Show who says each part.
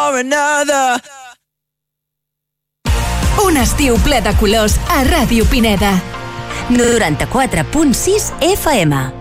Speaker 1: for another.
Speaker 2: Un estiu ple de colors a Ràdio Pineda.
Speaker 3: 94.6 FM.